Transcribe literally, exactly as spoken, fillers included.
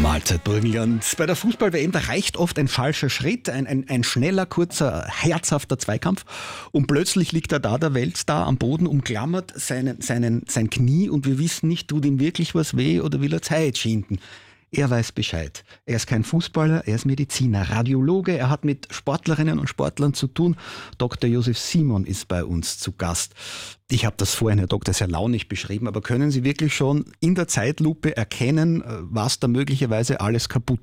Mahlzeit Burgenland. Bei der Fußball-W M, da reicht oft ein falscher Schritt, ein, ein, ein schneller, kurzer, herzhafter Zweikampf und plötzlich liegt er da, der Weltstar, am Boden, umklammert seinen, seinen, sein Knie und wir wissen nicht, tut ihm wirklich was weh oder will er Zeit schinden. Er weiß Bescheid. Er ist kein Fußballer, er ist Mediziner, Radiologe, er hat mit Sportlerinnen und Sportlern zu tun. Doktor Josef Simon ist bei uns zu Gast. Ich habe das vorhin, Herr Doktor, sehr launig beschrieben, aber können Sie wirklich schon in der Zeitlupe erkennen, was da möglicherweise alles kaputt